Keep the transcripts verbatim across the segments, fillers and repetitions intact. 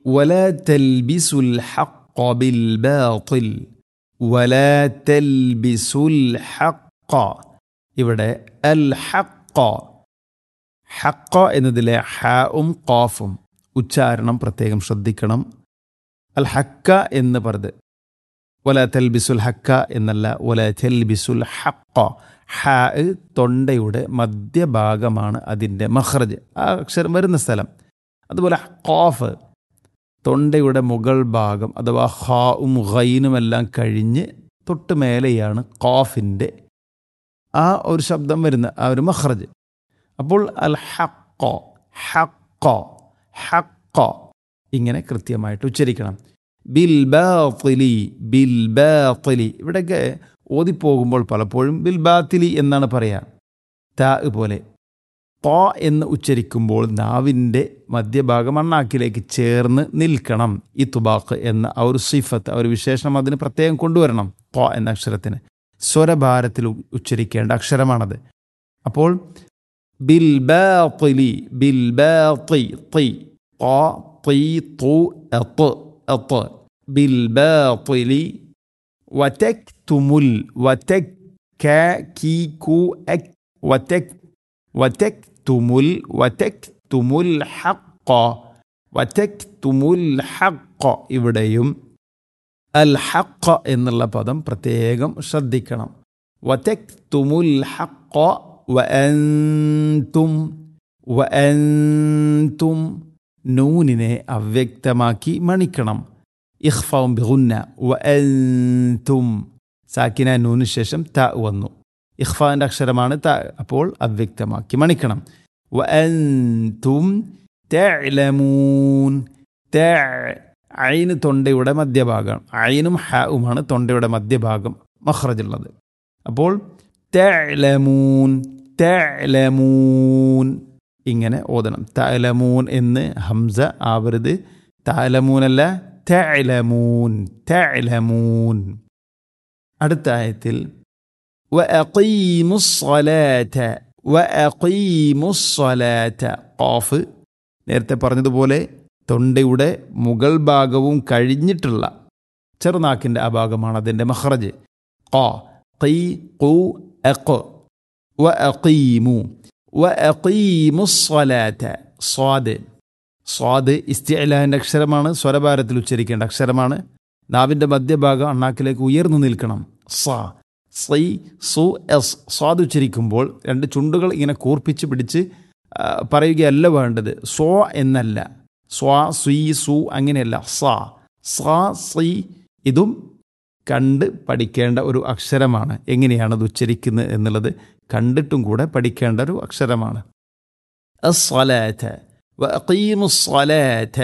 വലാ തൽബിസുൽ ഹഖ്ഖ ബിൽ ബാത്തിൽ, വലാ തൽബിസുൽ ഹഖ്ഖ. ഇവിടെ അൽ ഹഖ്ഖ, ഹഖ്ഖ എന്നതിലെ ഹാഉം ഖാഫും ഉച്ചാരണം പ്രത്യേകം ശ്രദ്ധിക്കണം. അൽ ഹക്ക എന്ന് പറഞ്ഞത് വലാ തൽബിസുൽ ഹക്ക എന്നല്ല, വലാ തൽബിസുൽ ഹഖ്ഖ. ഹാ തൊണ്ടയുടെ മധ്യഭാഗമാണ് അതിൻ്റെ മഖ്റജ്, ആ അക്ഷരം വരുന്ന സ്ഥലം. അതുപോലെ ഖാഫ് തൊണ്ടയുടെ മുകൾ ഭാഗം, അഥവാ ഹാവും ഗൈനുമെല്ലാം കഴിഞ്ഞ് തൊട്ട് മേലെയാണ് ഖാഫിൻ്റെ ആ ഒരു ശബ്ദം വരുന്ന ആ ഒരു മഖ്റജ്. അപ്പോൾ അൽ ഹഖ്ഖ, ഹഖ്ഖ, ഹഖ്ഖ ഇങ്ങനെ കൃത്യമായിട്ട് ഉച്ചരിക്കണം. Bill ബാത്തിലി, bill ബാത്തിലി. ഇവിടെയൊക്കെ ഓതിപ്പോകുമ്പോൾ പലപ്പോഴും ബിൽ ബാത്തിലി എന്നാണ് പറയുക. താ പോലെ ത എന്ന് ഉച്ചരിക്കുമ്പോൾ നാവിൻ്റെ മധ്യഭാഗം അണ്ണാക്കിലേക്ക് ചേർന്ന് നിൽക്കണം. ഈ തുബാഖ് എന്ന ആ ഒരു സിഫത്ത്, ആ ഒരു വിശേഷണം അതിന് പ്രത്യേകം കൊണ്ടുവരണം. ത എന്ന അക്ഷരത്തിന് സ്വരഭാരത്തിൽ ഉച്ചരിക്കേണ്ട അക്ഷരമാണത്. അപ്പോൾ ബിൽ ബാത്തിലി, ബിൽ ബാത്തി, തി ത തി തു അത്ത് അത്ത്, ബിൽ ബാത്തിലി. വതക്തുമുൽ, വതക് ക കി കു അക്, വതക് വതക്തുമുൽ, വതക്തുമുൽ ഹഖ്ഖ, വതക്തുമുൽ ഹഖ്ഖ. ഇവിടെയും അൽ ഹഖ്ഖ എന്നുള്ള പദം പ്രത്യേകം ശ്രദ്ധിക്കണം. വതക്തുമുൽ ഹഖ്ഖ വഅൻതും, വഅൻതും നൂനിനെ അവ്യക്തമാക്കി മണിക്കണം. ഇഖ്ഫാഉം ബിഗുന്ന, വഅൻതും സാക്കിന നൂന് ശേഷം ത വന്നു. ഇഖ്ഫാൻ്റെ അക്ഷരമാണ് ത, അപ്പോൾ അവ്യക്തമാക്കി മണിക്കണം. വഅൻതും തഅലമൂൻ. ത ഐന് തൊണ്ടയുടെ മധ്യഭാഗം, ഐനും ഹാഉമാണ് തൊണ്ടയുടെ മധ്യഭാഗം മഖ്റജുള്ളത്. അപ്പോൾ തഅലമൂൻ, തഅലമൂൻ ഇങ്ങനെ ഓതണം. തഅലമൂൻ എന്ന് ഹംസ ആവരുത്, തഅലമൂനല്ല തഅലമൂൻ, തഅലമൂൻ. അടുത്ത ആയത്തിൽ വഅഖീമുസ്സലാത, വഅഖീമുസ്സലാത. ഖാഫ് നേരത്തെ പറഞ്ഞതുപോലെ തൊണ്ടയുടെ മുകൾ ഭാഗവും കഴിഞ്ഞിട്ടുള്ള ചെറുനാക്കിൻ്റെ ആ ഭാഗമാണ് അതിൻ്റെ മഖ്റജ്. ഖ ഖീ ഖു അഖ്. വഅഖീമു, വഅഖീമുസ്സലാത. സ്വാദ്, സ്വാദ് ഇസ്തിഅലാൻ്റെ അക്ഷരമാണ്, സ്വരഭാരത്തിൽ ഉച്ചരിക്കേണ്ട അക്ഷരമാണ്. നാവിൻ്റെ മധ്യഭാഗം അണ്ണാക്കിലേക്ക് ഉയർന്നു നിൽക്കണം. സ സൈ സു എസ്. സ്വാദ് ഉച്ചരിക്കുമ്പോൾ രണ്ട് ചുണ്ടുകൾ ഇങ്ങനെ കൂർപ്പിച്ച് പിടിച്ച് പറയുകയല്ല വേണ്ടത്. സ്വ എന്നല്ല, സ്വാ സുയി സു അങ്ങനെയല്ല. സ സ സി. ഇതും കണ്ട് പഠിക്കേണ്ട ഒരു അക്ഷരമാണ്. എങ്ങനെയാണത് ഉച്ചരിക്കുന്നത് എന്നുള്ളത് കണ്ടിട്ടും കൂടെ പഠിക്കേണ്ട ഒരു അക്ഷരമാണ്. അസ്സലാത വഅഖീമുസ്സലാത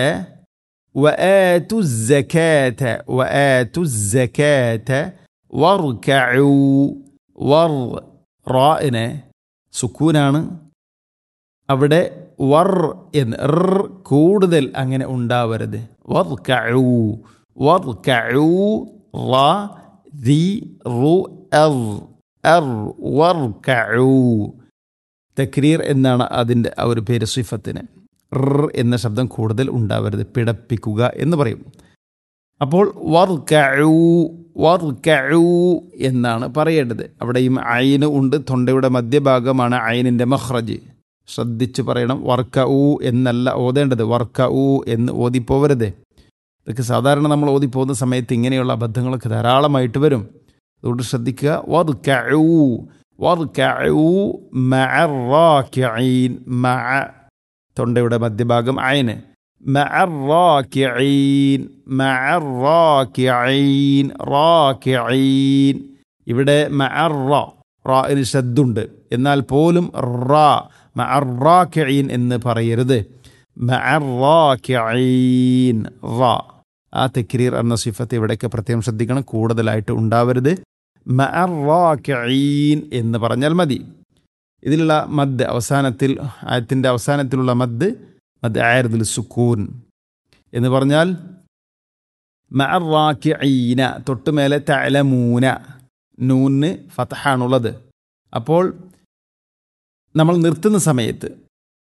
വആതുസ്സകാത, വആതുസ്സകാത വർകഉ. വർ റാഇനെ സുക്കൂനാണ്, അവിടെ വർ എന്ന് ർ കൂടുതൽ അങ്ങനെ ഉണ്ടാവരുത്. വർകഉ, വർകഉ. റാ ദി റു അർ അർ, വർകഉ. തക്രീർ എന്നാണ് അതിൻ്റെ ആ ഒരു പേര്. സിഫത്തിന് ർ എന്ന ശബ്ദം കൂടുതൽ ഉണ്ടാവരുത്, പിടപ്പിക്കുക എന്ന് പറയും. അപ്പോൾ വർകഉ, വർകഉ എന്നാണ് പറയേണ്ടത്. അവിടെയും ഐന് ഉണ്ട്, തൊണ്ടയുടെ മധ്യഭാഗമാണ് ഐനിൻ്റെ മഖ്റജ്. ശ്രദ്ധിച്ച് പറയണം. വർകഉ എന്നല്ല ഓതേണ്ടത്, വർകഉ എന്ന് ഓതിപ്പോവരുത്. ഇതൊക്കെ സാധാരണ നമ്മൾ ഓതിപ്പോകുന്ന സമയത്ത് ഇങ്ങനെയുള്ള അബദ്ധങ്ങളൊക്കെ ധാരാളമായിട്ട് വരും. അതുകൊണ്ട് ശ്രദ്ധിക്കുക. വർകഉ, വർകഉ മഅർ റാകിഈൻ. മഅ തൊണ്ടയുടെ മധ്യഭാഗം ഐന്. മഅർ റാകിഈൻ, മഅർ റാകിഈൻ, റാകിഈൻ. ഇവിടെ മഅർ റാ, റാഇന് ശദ്ദുണ്ട്, എന്നാൽ പോലും റാ മഅർ റാകിഈൻ എന്ന് പറയരുത്. മഅർ റാകിഈൻ, റാ. ആ തക്രീർ എന്ന സിഫത്ത് ഇവിടേക്ക് പ്രത്യേകം ശ്രദ്ധിക്കണം, കൂടുതലായിട്ട് ഉണ്ടാവരുത്. മഅർ റാകിഈൻ എന്ന് പറഞ്ഞാൽ മതി. ഇതിലുള്ള മദ് അവസാനത്തിൽ, ആയത്തിൻ്റെ അവസാനത്തിലുള്ള മദ് മദ് ആയിർദുൽ സുക്കൂൻ എന്ന് പറഞ്ഞാൽ മഅർ റാകിഈന തൊട്ടുമേലെ തഅലമൂന, നൂന് ഫതഹാണുള്ളത്. അപ്പോൾ നമ്മൾ നിർത്തുന്ന സമയത്ത്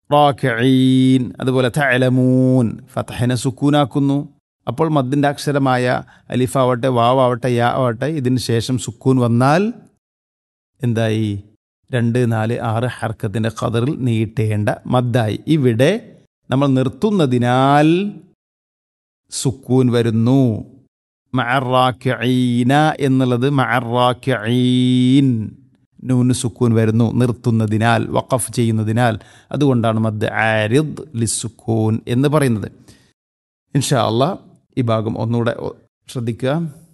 റാക്കിഈൻ. അതുപോലെ തഅലമൂൻ ഫത്ഹിനെ സുക്കൂനാക്കുന്നു. അപ്പോൾ മദ്ദിൻ്റെ അക്ഷരമായ അലിഫാവട്ടെ വാവാവട്ടെ യാ ആവട്ടെ ഇതിന് ശേഷം സുക്കൂൻ വന്നാൽ എന്തായി? രണ്ട് നാല് ആറ് ഹർക്കത്തിൻ്റെ ഖദറിൽ നീട്ടേണ്ട മദ്ദായി. ഇവിടെ നമ്മൾ നിർത്തുന്നതിനാൽ സുക്കൂൻ വരുന്നു. മഅറാക്കിഈന എന്നുള്ളത് മഅറാക്കിഈൻ, നൂന് സുക്കൂൻ വരുന്നു നിർത്തുന്നതിനാൽ, വഖഫ് ചെയ്യുന്നതിനാൽ. അതുകൊണ്ടാണ് മദ് ആരിദ് ലിസ്സുക്കൂൻ എന്ന് പറയുന്നത്. ഇൻഷാ അല്ലാഹ് ഈ ഭാഗം ഒന്നുകൂടെ ശ്രദ്ധിക്കുക.